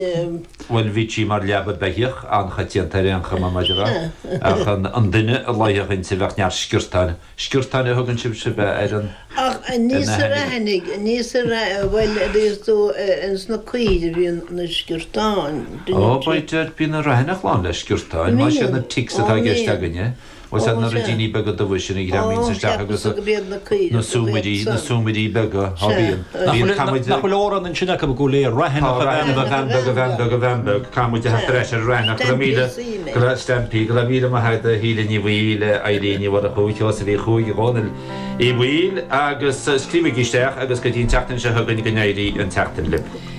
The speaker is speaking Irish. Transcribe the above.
Well vici mar leabba beich an chatiantari an chama majra an duine a laiachinn sa bheithnear sciúrtáine thugann sib Ach, níos bhfuil dú na cuide bhíon na sciúrtáin. Baidir bí na rahanach lá le sciúrtáin, má sé na tic sa thaigéis teganne. Was na regini bega do vision I gramin sa stacha go na sumidi bega hobby na chulóran an sinna go le rahan Vanberg kam with the thresher ran Glamida Stampy Glamida ma had the healing wheel Eileen what a hoos vi chuig gonel I wheel agus skrivigistach agus gadin tachten se hugin gneidi an tachten lip